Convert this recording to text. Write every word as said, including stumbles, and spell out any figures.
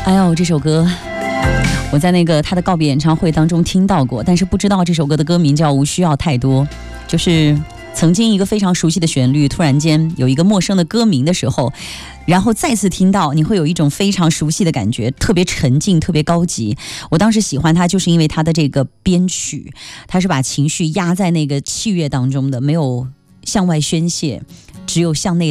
哎呦，这首歌我在那个他的告别演唱会当中听到过，但是不知道这首歌的歌名叫《无需要太多》，就是曾经一个非常熟悉的旋律，突然间有一个陌生的歌名的时候，然后再次听到，你会有一种非常熟悉的感觉，特别沉静，特别高级。我当时喜欢它，就是因为它的这个编曲，它是把情绪压在那个器乐当中的，没有向外宣泄，只有向内